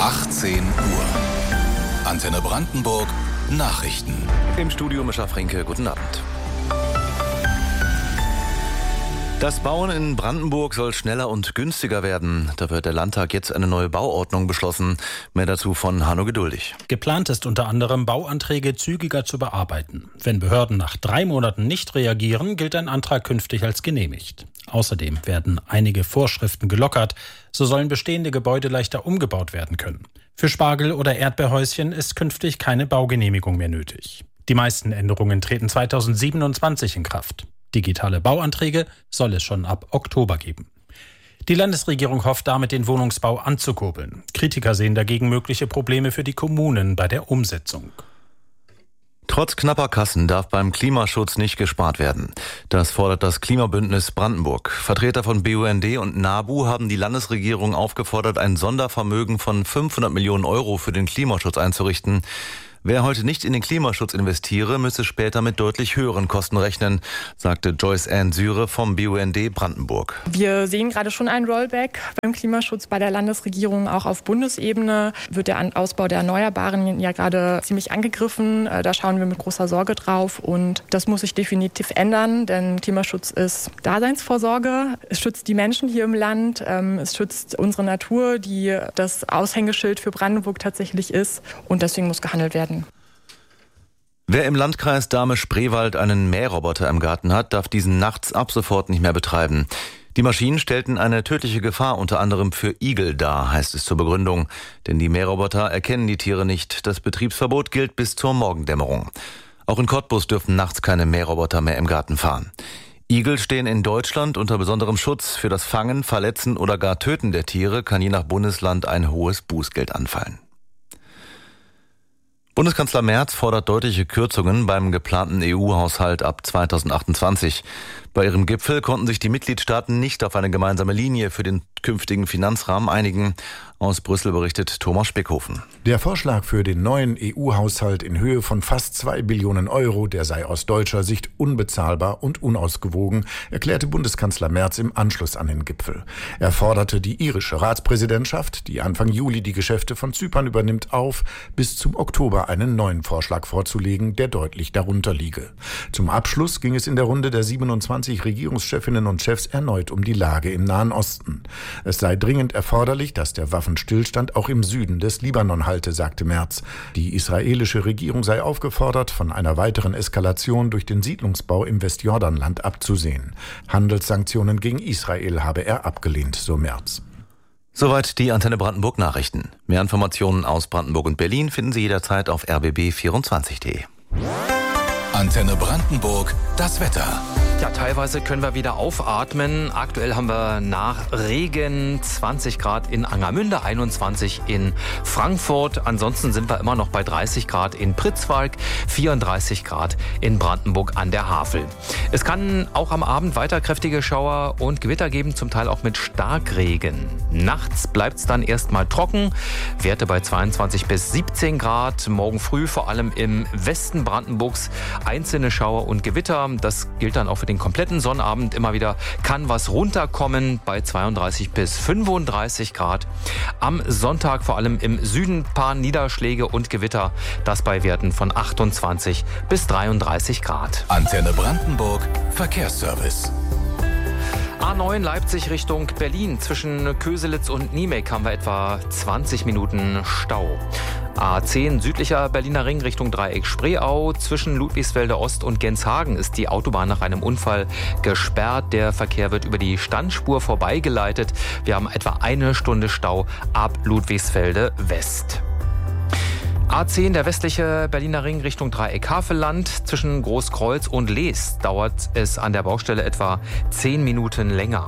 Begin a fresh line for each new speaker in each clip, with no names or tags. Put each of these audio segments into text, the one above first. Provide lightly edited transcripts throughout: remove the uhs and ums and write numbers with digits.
18 Uhr. Antenne Brandenburg Nachrichten.
Im Studio Mischa Frenke, guten Abend. Das Bauen in Brandenburg soll schneller und günstiger werden. Da wird der Landtag jetzt eine neue Bauordnung beschlossen. Mehr dazu von Hanno Geduldig.
Geplant ist unter anderem, Bauanträge zügiger zu bearbeiten. Wenn Behörden nach 3 Monaten nicht reagieren, gilt ein Antrag künftig als genehmigt. Außerdem werden einige Vorschriften gelockert. So sollen bestehende Gebäude leichter umgebaut werden können. Für Spargel- oder Erdbeerhäuschen ist künftig keine Baugenehmigung mehr nötig. Die meisten Änderungen treten 2027 in Kraft. Digitale Bauanträge soll es schon ab Oktober geben. Die Landesregierung hofft damit, den Wohnungsbau anzukurbeln. Kritiker sehen dagegen mögliche Probleme für die Kommunen bei der Umsetzung.
Trotz knapper Kassen darf beim Klimaschutz nicht gespart werden. Das fordert das Klimabündnis Brandenburg. Vertreter von BUND und NABU haben die Landesregierung aufgefordert, ein Sondervermögen von 500 Millionen Euro für den Klimaschutz einzurichten. Wer heute nicht in den Klimaschutz investiere, müsse später mit deutlich höheren Kosten rechnen, sagte Joyce Ann Syre vom BUND Brandenburg.
Wir sehen gerade schon ein Rollback beim Klimaschutz bei der Landesregierung. Auch auf Bundesebene wird der Ausbau der Erneuerbaren ja gerade ziemlich angegriffen. Da schauen wir mit großer Sorge drauf und das muss sich definitiv ändern, denn Klimaschutz ist Daseinsvorsorge. Es schützt die Menschen hier im Land, es schützt unsere Natur, die das Aushängeschild für Brandenburg tatsächlich ist und deswegen muss gehandelt werden.
Wer im Landkreis Dahme-Spreewald einen Mähroboter im Garten hat, darf diesen nachts ab sofort nicht mehr betreiben. Die Maschinen stellten eine tödliche Gefahr unter anderem für Igel dar, heißt es zur Begründung. Denn die Mähroboter erkennen die Tiere nicht. Das Betriebsverbot gilt bis zur Morgendämmerung. Auch in Cottbus dürfen nachts keine Mähroboter mehr im Garten fahren. Igel stehen in Deutschland unter besonderem Schutz. Für das Fangen, Verletzen oder gar Töten der Tiere kann je nach Bundesland ein hohes Bußgeld anfallen. Bundeskanzler Merz fordert deutliche Kürzungen beim geplanten EU-Haushalt ab 2028. Bei ihrem Gipfel konnten sich die Mitgliedstaaten nicht auf eine gemeinsame Linie für den künftigen Finanzrahmen einigen. Aus Brüssel berichtet Thomas Speckhofen.
Der Vorschlag für den neuen EU-Haushalt in Höhe von fast 2 Billionen Euro, der sei aus deutscher Sicht unbezahlbar und unausgewogen, erklärte Bundeskanzler Merz im Anschluss an den Gipfel. Er forderte die irische Ratspräsidentschaft, die Anfang Juli die Geschäfte von Zypern übernimmt, auf, bis zum Oktober einen neuen Vorschlag vorzulegen, der deutlich darunter liege. Zum Abschluss ging es in der Runde der 27 Regierungschefinnen und Chefs erneut um die Lage im Nahen Osten. Es sei dringend erforderlich, dass der Waffenstillstand auch im Süden des Libanon halte, sagte Merz. Die israelische Regierung sei aufgefordert, von einer weiteren Eskalation durch den Siedlungsbau im Westjordanland abzusehen. Handelssanktionen gegen Israel habe er abgelehnt, so Merz.
Soweit die Antenne Brandenburg Nachrichten. Mehr Informationen aus Brandenburg und Berlin finden Sie jederzeit auf rbb24.de.
Antenne Brandenburg, das Wetter.
Ja, teilweise können wir wieder aufatmen. Aktuell haben wir nach Regen 20 Grad in Angermünde, 21 in Frankfurt. Ansonsten sind wir immer noch bei 30 Grad in Pritzwalk, 34 Grad in Brandenburg an der Havel. Es kann auch am Abend weiter kräftige Schauer und Gewitter geben, zum Teil auch mit Starkregen. Nachts bleibt es dann erstmal trocken, Werte bei 22 bis 17 Grad. Morgen früh vor allem im Westen Brandenburgs einzelne Schauer und Gewitter. Das gilt dann auch für den kompletten Sonnabend. Immer wieder kann was runterkommen bei 32 bis 35 Grad. Am Sonntag vor allem im Süden ein paar Niederschläge und Gewitter. Das bei Werten von 28 bis 33 Grad.
Antenne Brandenburg, Verkehrsservice.
A9 Leipzig Richtung Berlin. Zwischen Köselitz und Niemek haben wir etwa 20 Minuten Stau. A10 südlicher Berliner Ring Richtung Dreieck Spreeau. Zwischen Ludwigsfelde Ost und Genshagen ist die Autobahn nach einem Unfall gesperrt. Der Verkehr wird über die Standspur vorbeigeleitet. Wir haben etwa 1 Stunde Stau ab Ludwigsfelde West. A10, der westliche Berliner Ring Richtung Dreieck Havelland. Zwischen Großkreuz und Lees dauert es an der Baustelle etwa 10 Minuten länger.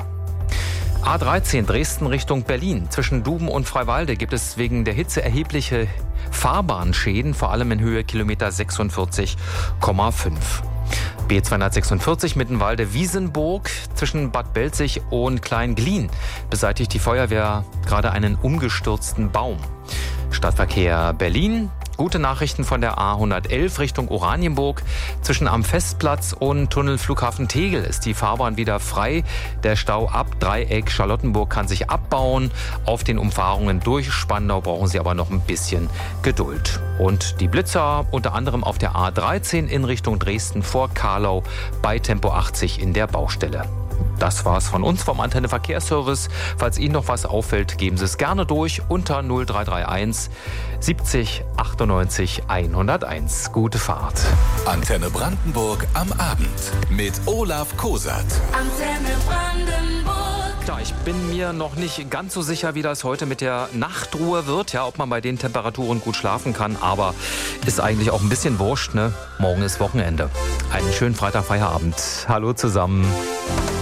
A13 Dresden Richtung Berlin. Zwischen Duben und Freiwalde gibt es wegen der Hitze erhebliche Fahrbahnschäden, vor allem in Höhe Kilometer 46,5. B246 Mittenwalde-Wiesenburg. Zwischen Bad Belzig und Klein-Glien beseitigt die Feuerwehr gerade einen umgestürzten Baum. Stadtverkehr Berlin. Gute Nachrichten von der A111 Richtung Oranienburg. Zwischen am Festplatz und Tunnel Flughafen Tegel ist die Fahrbahn wieder frei. Der Stau ab Dreieck Charlottenburg kann sich abbauen. Auf den Umfahrungen durch Spandau brauchen Sie aber noch ein bisschen Geduld. Und die Blitzer unter anderem auf der A13 in Richtung Dresden vor Karlau bei Tempo 80 in der Baustelle. Das war's von uns vom Antenne Verkehrsservice. Falls Ihnen noch was auffällt, geben Sie es gerne durch unter 0331 70 98 101. Gute Fahrt.
Antenne Brandenburg am Abend mit Olaf Kosat.
Antenne Brandenburg.
Ja, ich bin mir noch nicht ganz so sicher, wie das heute mit der Nachtruhe wird. Ja, ob man bei den Temperaturen gut schlafen kann. Aber ist eigentlich auch ein bisschen wurscht, ne? Morgen ist Wochenende. Einen schönen Freitagfeierabend. Hallo zusammen.